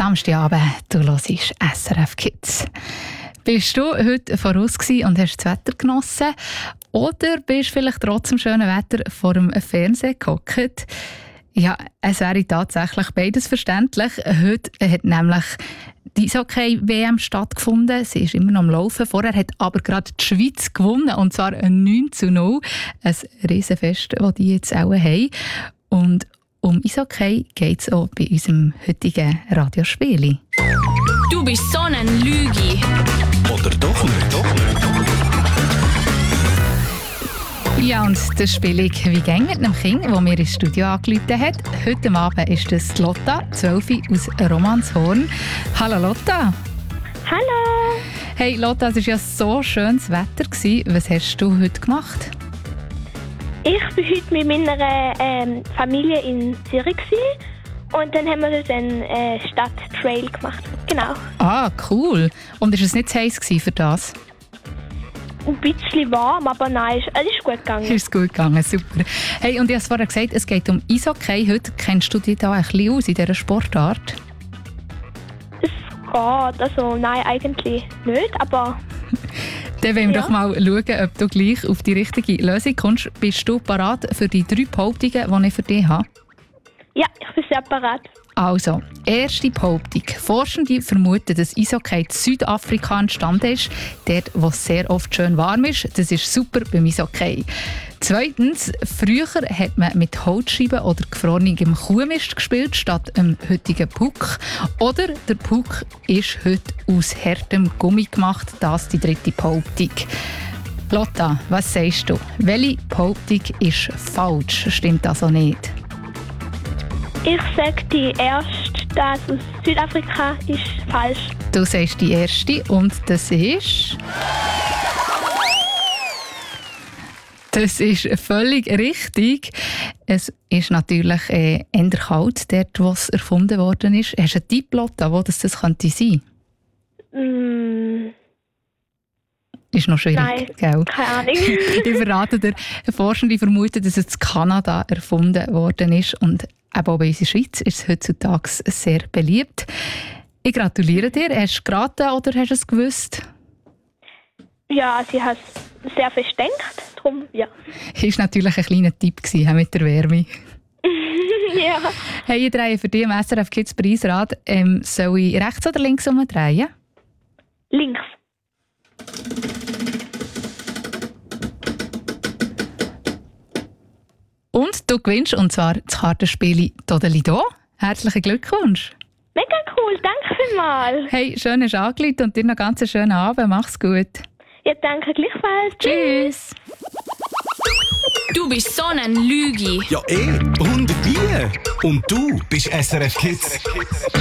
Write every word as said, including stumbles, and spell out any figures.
Samstagabend, du hörst S R F Kids. Bist du heute voraus und hast das Wetter genossen? Oder bist du vielleicht trotz dem schönen Wetter vor dem Fernsehen gehockt? Ja, es wäre tatsächlich beides verständlich. Heute hat nämlich die Eishockey-W M stattgefunden. Sie ist immer noch am Laufen. Vorher hat aber gerade die Schweiz gewonnen, und zwar neun zu null. Ein Riesenfest, das die jetzt auch haben. Und um Eishockey geht es auch bei unserem heutigen Radiospiel. Du bist so ein Lügi. Oder doch nicht? Doch nicht. Ja, und das Spiel wie gäng mit einem Kind, das mir ins Studio angerufen hat. Heute Abend ist das Lotta, zwölf aus Romanshorn. Hallo Lotta. Hallo. Hey Lotta, es war ja so schönes Wetter. Was hast du heute gemacht? Ich war heute mit meiner ähm, Familie in Zürich und dann haben wir dort einen äh, Stadttrail gemacht. Genau. Ah, cool. Und war es nicht zu heiß für das? Ein bisschen warm, aber nein, es ist gut gegangen. Ist gut gegangen, super. Hey, und ich habe vorher gesagt, es geht um Eishockey. Heute kennst du dich da ein bisschen aus in dieser Sportart? Es geht, also nein, eigentlich nicht, aber... Dann wollen wir Ja. doch mal schauen, ob du gleich auf die richtige Lösung kommst. Bist du bereit für die drei Behauptungen, die ich für dich habe? Ja, ich bin sehr bereit. Also, erste Behauptung. Forschende vermuten, dass Eishockey in Südafrika entstanden ist, dort, wo es sehr oft schön warm ist. Das ist super beim Eishockey. Zweitens, früher hat man mit Holzscheiben oder gefrorenem Kuhmist gespielt, statt dem heutigen Puck. Oder der Puck ist heute aus hartem Gummi gemacht. Das ist die dritte Behauptung. Lotta, was sagst du? Welche Behauptung ist falsch? Stimmt also nicht? Ich sage die erste, dass aus Südafrika ist falsch. Du sagst die erste und das ist... Das ist völlig richtig. Es ist natürlich äh, eher kalt, dort, wo es erfunden worden ist. Hast du einen Tipp, Lotta, wo das, das könnte sein? Mm, Ist noch schwierig, nein, gell? keine Ahnung. Ich verrate dir, Forschende vermuten, dass es in Kanada erfunden worden ist. Und eben auch bei uns in der Schweiz ist es heutzutage sehr beliebt. Ich gratuliere dir. Hast du geraten oder hast du es gewusst? Ja, sie hat sehr fest gedacht, darum ja. Das war natürlich ein kleiner Tipp gewesen, mit der Wärme. Ja. Hey, ich drehe für dich im S R F Kids Preisrad. Ähm, soll ich rechts oder links umdrehen? Links. Und du gewinnst, und zwar das Kartenspiel «Todeli do». Herzlichen Glückwunsch. Mega cool, danke vielmals. Hey, schön hast du angerufen und dir noch einen ganz schönen Abend. Mach's gut. Ja, danke gleichfalls. Tschüss. Du bist so ein Lügi. Ja, eh. Und wie? Und du bist S R F Kids.